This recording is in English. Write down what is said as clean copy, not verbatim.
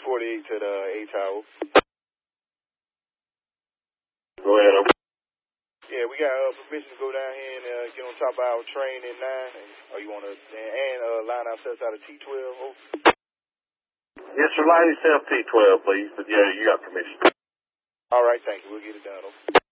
648 to the A Tower. Go ahead. Yeah, we got permission to go down here and get on top of our train at 9. Or you want to line ourselves out of T12? Oh. Yes, sir. Line yourself T12, please. But yeah, you got permission. All right, thank you. We'll get it done. Okay.